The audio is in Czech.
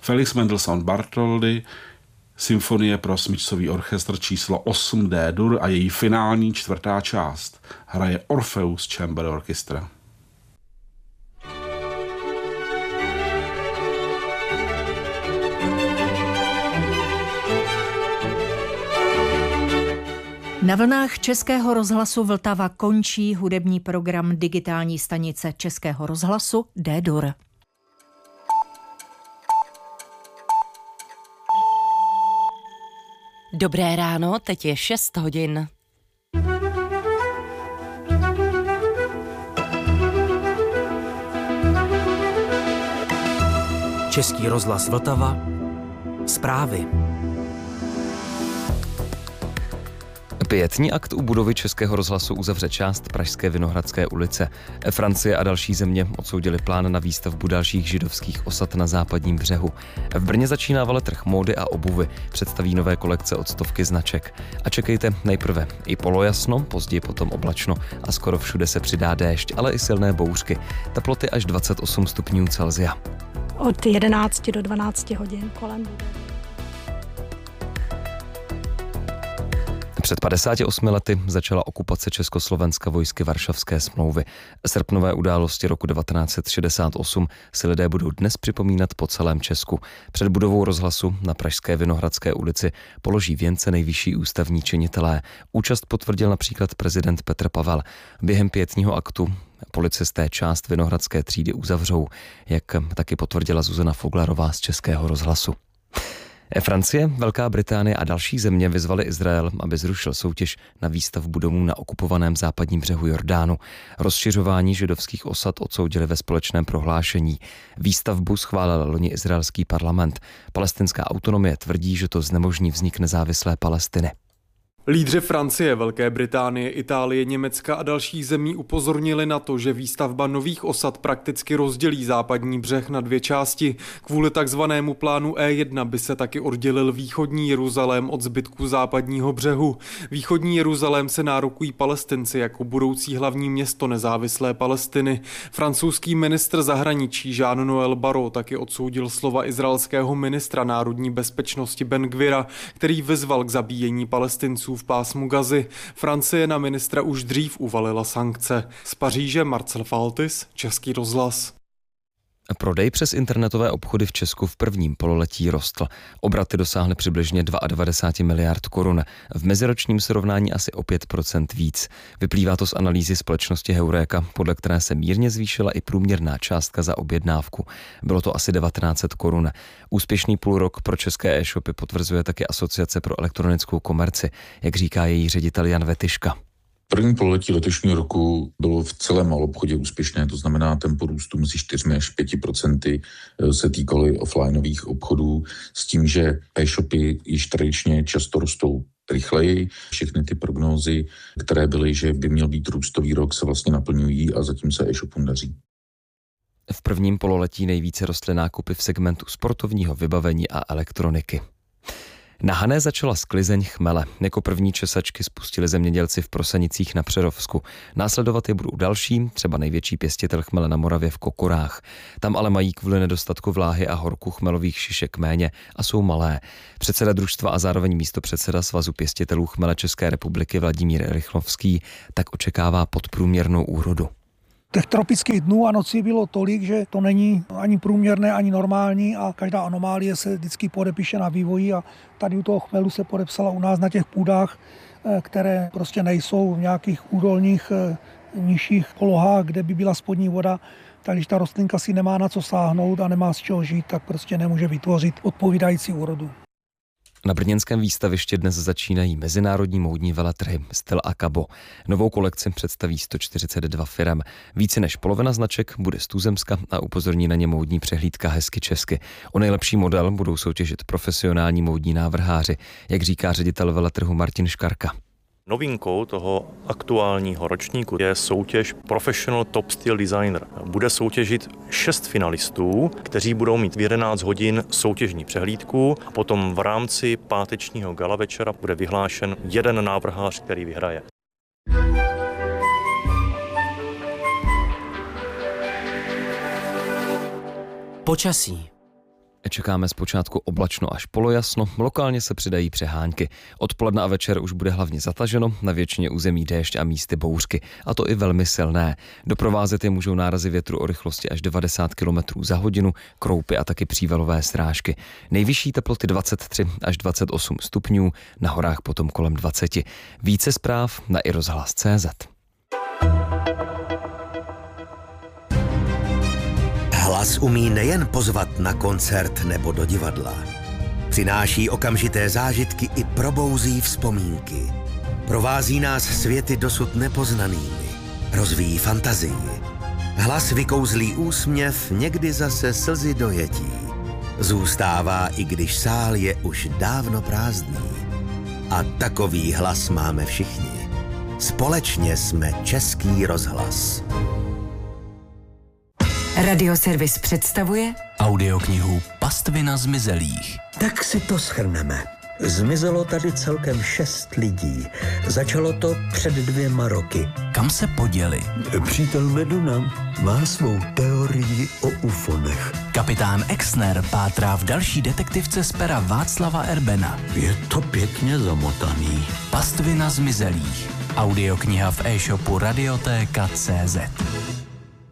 Felix Mendelssohn Bartholdy, symfonie pro smyčcový orchestr číslo 8 D-dur a její finální 4. část. Hraje Orpheus Chamber Orchestra. Na vlnách Českého rozhlasu Vltava končí hudební program digitální stanice Českého rozhlasu D-dur. Dobré ráno, teď je 6 hodin. Český rozhlas Vltava. Zprávy. Pietní akt u budovy Českého rozhlasu uzavře část Pražské Vinohradské ulice. Francie a další země odsoudili plán na výstavbu dalších židovských osad na západním břehu. V Brně začíná veletrh módy a obuvy, představí nové kolekce od stovky značek. A čekejte nejprve i polojasno, později potom oblačno a skoro všude se přidá déšť, ale i silné bouřky. Teploty až 28 stupňů Celsia. Od 11 do 12 hodin kolem bude. Před 58 lety začala okupace Československa vojsky Varšavské smlouvy. Srpnové události roku 1968 si lidé budou dnes připomínat po celém Česku. Před budovou rozhlasu na Pražské Vinohradské ulici položí věnce nejvyšší ústavní činitelé. Účast potvrdil například prezident Petr Pavel. Během pietního aktu policisté část Vinohradské třídy uzavřou, jak taky potvrdila Zuzana Foglarová z Českého rozhlasu. Francie, Velká Británie a další země vyzvali Izrael, aby zrušil soutěž na výstavbu domů na okupovaném západním břehu Jordánu. Rozšiřování židovských osad odsoudili ve společném prohlášení. Výstavbu schválil loni izraelský parlament. Palestinská autonomie tvrdí, že to znemožní vznik nezávislé Palestiny. Lídři Francie, Velké Británie, Itálie, Německa a dalších zemí upozornili na to, že výstavba nových osad prakticky rozdělí západní břeh na dvě části. Kvůli takzvanému plánu E1 by se taky oddělil východní Jeruzalém od zbytku západního břehu. Východní Jeruzalém se nárokují Palestinci jako budoucí hlavní město nezávislé Palestiny. Francouzský ministr zahraničí Jean-Noël Barrot taky odsoudil slova izraelského ministra národní bezpečnosti Ben Gvira, který vyzval k zabíjení Palestinců v pásmu Gazy. Francie na ministra už dřív uvalila sankce. Z Paříže Marcel Faltis, Český rozhlas. Prodej přes internetové obchody v Česku v prvním pololetí rostl. Obraty dosáhly přibližně 92 miliard korun. V meziročním srovnání asi o 5% víc. Vyplývá to z analýzy společnosti Heureka, podle které se mírně zvýšila i průměrná částka za objednávku. Bylo to asi 1900 korun. Úspěšný půlrok pro české e-shopy potvrzuje taky Asociace pro elektronickou komerci, jak říká její ředitel Jan Vetyška. První pololetí letošního roku bylo v celém malobchodě úspěšné, to znamená tempo růstu mezi 4 až 5% se týkaly offlineových obchodů s tím, že e-shopy již tradičně často rostou rychleji. Všechny ty prognózy, které byly, že by měl být růstový rok, se vlastně naplňují a zatím se e-shopům daří. V prvním pololetí nejvíce rostly nákupy v segmentu sportovního vybavení a elektroniky. Na Hané začala sklizeň chmele. Jako první česačky spustili zemědělci v Prosanicích na Přerovsku. Následovat je budou další, třeba největší pěstitel chmele na Moravě v Kokorách. Tam ale mají kvůli nedostatku vláhy a horku chmelových šišek méně a jsou malé. Předseda družstva a zároveň místopředseda Svazu pěstitelů chmele České republiky Vladimír Rychlovský tak očekává podprůměrnou úrodu. Těch tropických dnů a nocí bylo tolik, že to není ani průměrné, ani normální a každá anomálie se vždycky podepíše na vývoji a tady u toho chmelu se podepsala u nás na těch půdách, které prostě nejsou v nějakých údolních nižších polohách, kde by byla spodní voda, tak když ta rostlinka si nemá na co sáhnout a nemá z čeho žít, tak prostě nemůže vytvořit odpovídající úrodu. Na brněnském výstavišti dnes začínají mezinárodní módní veletrhy Styl a Cabo. Novou kolekci představí 142 firem. Více než polovina značek bude z tuzemska a upozorní na ně módní přehlídka Hezky česky. O nejlepší model budou soutěžit profesionální módní návrháři, jak říká ředitel veletrhu Martin Škarka. Novinkou toho aktuálního ročníku je soutěž Professional Top Style Designer. Bude soutěžit 6 finalistů, kteří budou mít v 11 hodin soutěžní přehlídku a potom v rámci pátečního gala večera bude vyhlášen jeden návrhář, který vyhraje. Počasí. Čekáme zpočátku oblačno až polojasno, lokálně se přidají přehánky. Odpoledne a večer už bude hlavně zataženo, na většině území déšť a místy bouřky, a to i velmi silné. Doprovázet je můžou nárazy větru o rychlosti až 90 km za hodinu, kroupy a taky přívalové srážky. Nejvyšší teploty 23 až 28 stupňů, na horách potom kolem 20. Více zpráv na iRozhlas.cz. Hlas umí nejen pozvat na koncert nebo do divadla. Přináší okamžité zážitky i probouzí vzpomínky. Provází nás světy dosud nepoznanými. Rozvíjí fantazii. Hlas vykouzlí úsměv, někdy zase slzy dojetí. Zůstává, i když sál je už dávno prázdný. A takový hlas máme všichni. Společně jsme Český rozhlas. Radioservis představuje audioknihu Pastvina zmizelých. Tak si to shrneme. Zmizelo tady celkem 6 lidí. Začalo to před 2 roky. Kam se poděli? Přítel Meduna má svou teorii o ufonech. Kapitán Exner pátrá v další detektivce z pera Václava Erbena. Je to pěkně zamotaný. Pastvina zmizelých. Audiokniha v e-shopu Radiotéka.cz.